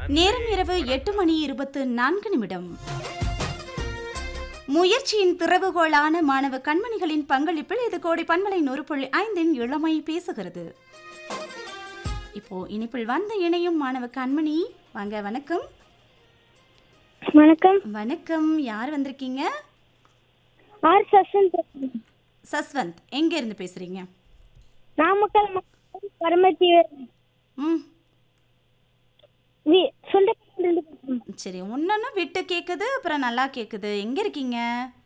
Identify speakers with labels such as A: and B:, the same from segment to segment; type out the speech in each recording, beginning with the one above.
A: நேரம் இரவு 8:24. முயற்சியின் திறவுகோளான மாணவ கண்மணிகளின் பங்களிப்பில் இது கோடி பன்மலை 100.5 இளமை பேசுகிறது. இப்போ இனிப்பில் வந்து இணையும் மாணவ கண்மணி வாங்க. வணக்கம்.
B: வணக்கம்.
A: வணக்கம். யார் வந்திருக்கீங்க?
B: ஆர் சஸ்வந்த்.
A: சஸ்வந்த் எங்க இருந்து பேசுறீங்க?
B: நாமக்கல் மாவட்டம் பரமத்தி.
A: சரி, ஒன்னொன்னு விட்டு கேக்குது, அப்புறம் நல்லா கேக்குது. எங்க இருக்கீங்க?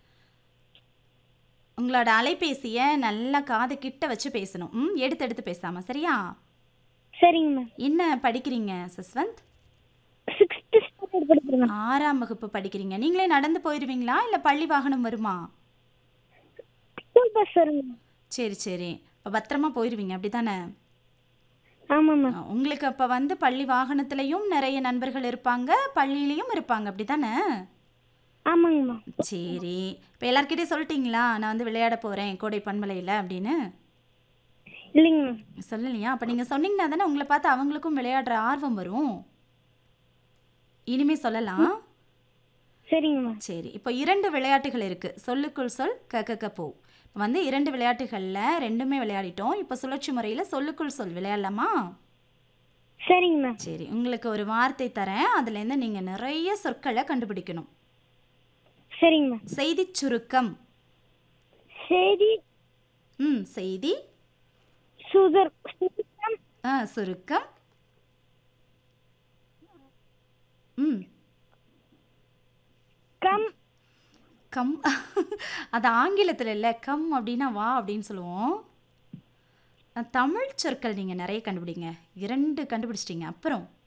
A: உங்களோட அலைபேசிய நல்லா காது கிட்ட வச்சு பேசணும். எடுத்து எடுத்து பேசாம, சரியா?
B: சரிங்க மேம்.
A: என்ன படிக்கிறீங்க சஸ்வந்த்?
B: 6th ஸ்டாண்டர்ட் படிக்கிறேன்.
A: 6ஆம் வகுப்பு படிக்கிறீங்க. நீங்களே நடந்து போயிருவீங்களா இல்ல பள்ளி வாகனம் வருமா?
B: ஸ்கூல் பஸ் வருங்க.
A: சரி சரி, இப்போ பத்திரமா போயிருவீங்க, அப்படிதானே?
B: ஆமா மேம்.
A: உங்களுக்கு அப்ப வந்து பள்ளி வாகனத்திலையும் நிறைய நண்பர்கள் இருப்பாங்க, பள்ளியிலையும் இருப்பாங்க, அப்படிதானே?
B: ஆமாங்க மேம்.
A: சரி, இப்போ எல்லார்கிட்டயும் சொல்லிட்டீங்களா நான் வந்து விளையாட போறேன் கோடை பன்மலையில் அப்படின்னு?
B: இல்லைங்க மேம்.
A: சொல்லலையா? அப்போ நீங்கள் சொன்னீங்கன்னா தானே உங்களை பார்த்து அவங்களுக்கும் விளையாடுற ஆர்வம் வரும். இனிமே சொல்லலாம்.
B: சரிங்க மேம்.
A: சரி, இப்போ 2 விளையாட்டுகள் இருக்கு. சொல்லுக்குள் சொல் கக்க போ. வந்து 2 விளையாட்டுகளில் 2மே விளையாடிட்டோம். இப்போ சுழற்சி முறையில் சொல்லுக்குள் சொல் விளையாடலாமா?
B: சரிங்க மேம்.
A: சரி, உங்களுக்கு ஒரு வார்த்தை தரேன், அதுலேருந்து நீங்கள் நிறைய சொற்களை கண்டுபிடிக்கணும்.
B: சரிங்க மேம்.
A: செய்தி சுருக்கம்.
B: செய்தி
A: செய்தி
B: சுருக்கம்.
A: சுருக்கம்.
B: கம்.
A: கம். அது ஆங்கிலத்தில் இல்லை, கம் அப்படின்னா வா அப்படின்னு சொல்லுவோம். தமிழ் சொற்கள் நீங்கள் நிறைய கண்டுபிடிங்க. 2 கண்டுபிடிச்சிட்டிங்க. அப்புறம்